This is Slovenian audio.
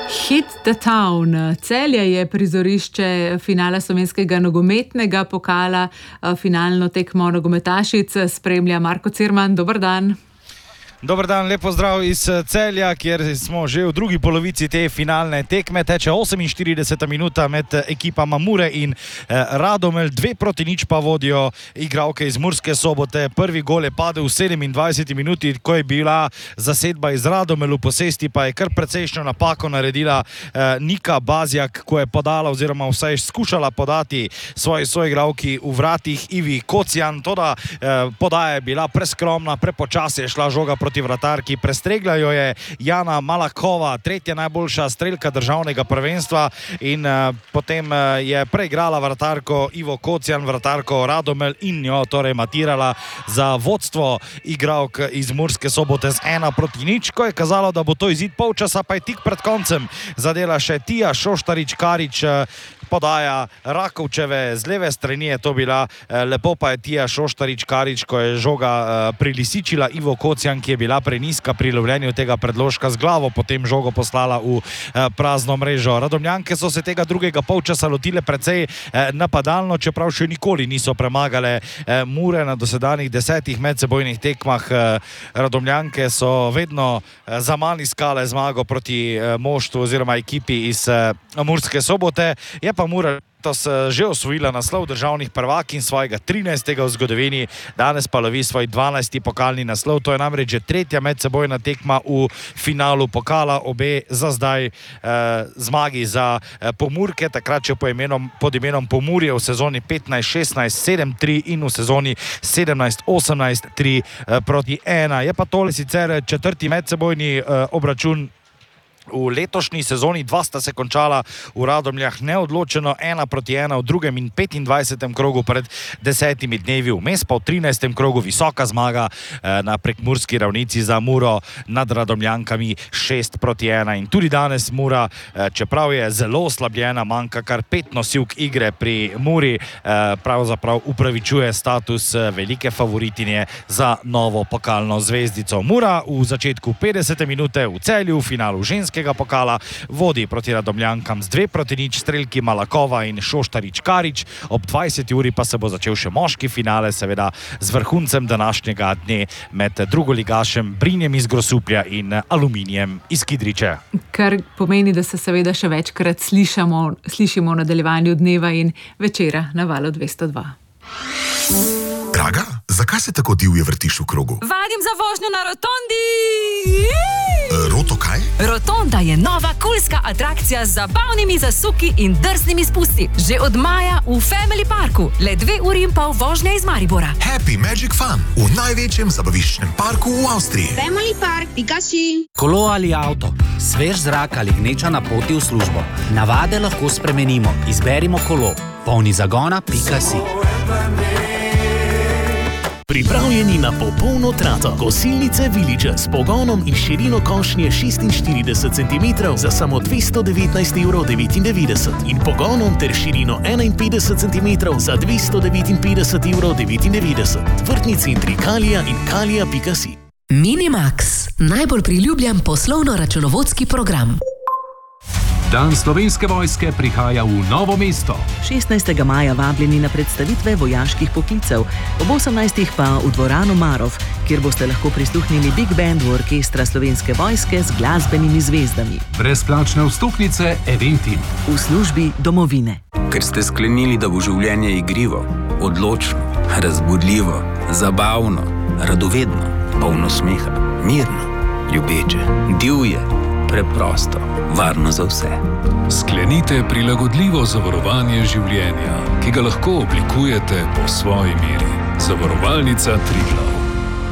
Hit the Town. Celje je prizorišče finala slovenskega nogometnega pokala. Finalno tekmo nogometašic spremlja Marko Cirman. Dober dan. Dober dan, lep pozdrav iz Celja, kjer smo že v drugi polovici te finalne tekme. Teče 48. minuta med ekipama Mure in Radomelj. 2-0 pa vodijo igralke iz Murske Sobote. Prvi gol je padel v 27 minuti, ko je bila zasedba iz Radomelj v posesti, pa je kar precejšnjo napako naredila Nika Bazjak, ko je podala oziroma vsaj skušala podati svoji soigralki v vratih Ivi Kocijan. Toda podaja je bila preskromna, prepočasi je šla žoga proti vratarki, prestregla jo je Jana Malakova, tretja najboljša strelka državnega prvenstva, in potem je preigrala vratarko Ivo Kocijan, vratarko Radomelj, in jo torej matirala za vodstvo igralk iz Murske Sobote z 1-0, ko je kazalo, da bo to izid polčasa, pa je tik pred koncem zadela še Tija Šoštarič-Karič. Podaja Rakovčeve z leve strani je to bila, lepo pa je Tija Šoštarič-Karič, ko je žoga prilisičila Ivo Kocijan, ki je bila preniska pri lovljenju tega predložka, z glavo potem žogo poslala v prazno mrežo. Radomljanke so se tega drugega polčasa lotile precej napadalno, čeprav še nikoli niso premagale Mure na dosedanjih 10 medsebojnih tekmah. Radomljanke so vedno zaman iskale zmago proti moštvu oziroma ekipi iz Murske Sobote. Je pa Mura že osvojila naslov državnih prvakinj, svojega 13. v zgodovini, danes pa lovi svoj 12. pokalni naslov. To je namreč že tretja medsebojna tekma v finalu pokala, obe za zdaj zmagi za Pomurke, takrat še pod imenom Pomurje v sezoni 15-16 7-3 in v sezoni 17-18 3-1. Je pa tole sicer četrti medsebojni obračun v letošnji sezoni. Dva sta se končala v Radomljah neodločeno, 1-1 v drugem in 25. krogu pred 10 dnevi, vmes pa v 13. krogu visoka zmaga na prekmurski ravnici za Muro nad Radomljankami 6-1. In tudi danes Mura, čeprav je zelo oslabljena, manjka kar 5 nosilk igre pri Muri, pravzaprav upravičuje status velike favoritinje za novo pokalno zvezdico. Mura v začetku 50. minute v Celju v finalu ženske pokala vodi proti Radomljankam z 2-0, strelki Malakova in Šoštarič-Karič. Ob 20. uri pa se bo začel še moški finale, seveda z vrhuncem današnjega dne med drugoligašem Brinjem iz Grosuplja in Aluminijem iz Kidriče. Kar pomeni, da se seveda še večkrat slišimo v nadaljevanju dneva in večera na Valu 202. Draga, zakaj se tako divje vrtiš v krogu? Vadim za vožnjo na rotondi! Roto kaj? Rotonda je nova kulska atrakcija z zabavnimi zasuki in drznimi spusti. Že od maja v Family Parku. Le 2 uri in pol vožnje iz Maribora. Happy Magic Fun v največjem zabaviščnem parku v Avstriji. Family Park, Pikaši. Kolo ali avto, svež zrak ali gneča na poti v službo. Navade lahko spremenimo. Izberimo kolo. Polni zagona, Pikasi. Pripravljeni na popolno trato. Kosilnice Village s pogonom in širino košnje 46 cm za samo 219,99 € in pogonom ter širino 51 cm za 259,99 €. Vrtnici Intrikalija in Kalija.si. Minimax, najbolj priljubljen poslovno-računovodski program. Dan Slovenske vojske prihaja v Novo mesto. 16. maja vabljeni na predstavitve vojaških poklicev, ob 18. pa v dvorano Marov, kjer boste lahko prisluhnili Big Bandu orkestra Slovenske vojske z glasbenimi zvezdami. Brezplačne vstopnice Eventim. V službi domovine. Ker ste sklenili, da bo življenje igrivo, odločno, razbudljivo, zabavno, radovedno, polno smeha, mirno, ljubeče, divje, preprosto, varno za vse. Sklenite prilagodljivo zavarovanje življenja, ki ga lahko oblikujete po svoji meri. Zavarovalnica Triglav.